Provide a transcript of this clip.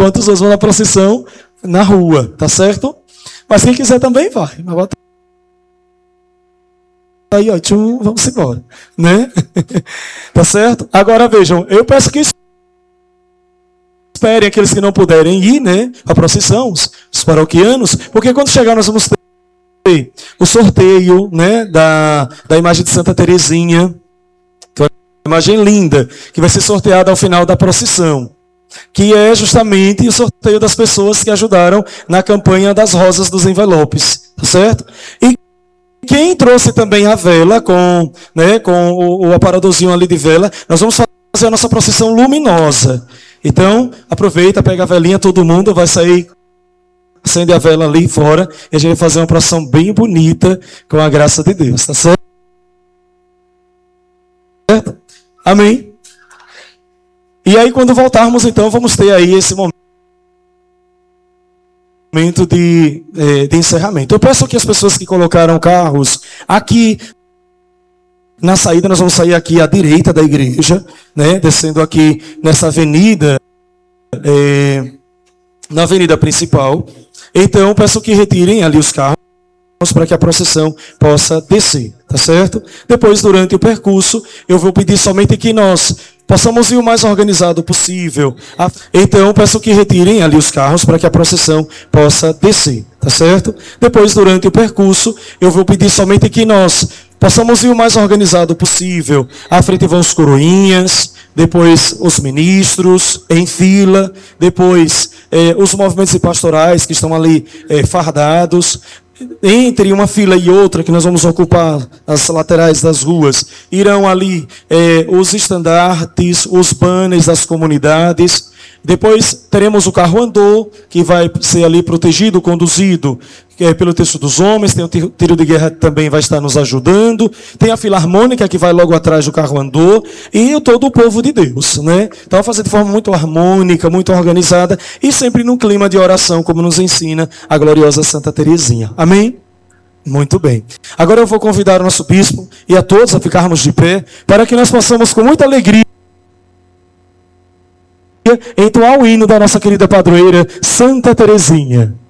enquanto os outros vão na procissão na rua, tá certo? Mas quem quiser também vai. Mas bota aí, ó, tchum, vamos embora, né? Tá certo? Agora vejam, eu peço que esperem aqueles que não puderem ir, né, a procissão, os paroquianos, porque quando chegar nós vamos ter o sorteio, né, da imagem de Santa Terezinha, que é uma imagem linda, que vai ser sorteada ao final da procissão, que é justamente o sorteio das pessoas que ajudaram na campanha das rosas dos envelopes, tá certo? E quem trouxe também a vela, com o aparadorzinho ali de vela, nós vamos fazer a nossa procissão luminosa. Então, aproveita, pega a velinha, todo mundo vai sair, acende a vela ali fora, e a gente vai fazer uma procissão bem bonita, com a graça de Deus, tá certo? Amém? E aí, quando voltarmos, então, vamos ter aí esse momento de encerramento. Eu peço que as pessoas que colocaram carros aqui na saída, nós vamos sair aqui à direita da igreja, né, descendo aqui nessa avenida, na avenida principal. Então, peço que retirem ali os carros para que a procissão possa descer, tá certo? Depois, durante o percurso, eu vou pedir somente que nós possamos ir o mais organizado possível. Então, peço que retirem ali os carros para que a procissão possa descer, tá certo? Depois, durante o percurso, eu vou pedir somente que nós possamos ir o mais organizado possível. À frente vão os coroinhas, depois os ministros em fila, depois os movimentos pastorais que estão ali fardados. Entre uma fila e outra, que nós vamos ocupar as laterais das ruas, irão ali os estandartes, os banners das comunidades. Depois teremos o carro andor, que vai ser ali protegido, conduzido pelo Terço dos Homens. Tem o tiro de guerra que também vai estar nos ajudando. Tem a filarmônica que vai logo atrás do carro andor. E todo o povo de Deus, né? Então, vai fazer de forma muito harmônica, muito organizada. E sempre num clima de oração, como nos ensina a gloriosa Santa Terezinha. Amém? Muito bem. Agora eu vou convidar o nosso bispo e a todos a ficarmos de pé, para que nós possamos com muita alegria entoar o hino da nossa querida padroeira Santa Terezinha.